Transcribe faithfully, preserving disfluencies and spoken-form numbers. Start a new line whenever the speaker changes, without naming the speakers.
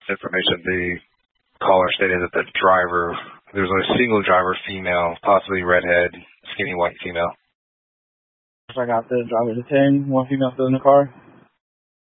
information. The caller stated that the driver, there was a single driver, female, possibly redhead, skinny white female.
I got the driver detained, one female still in the car.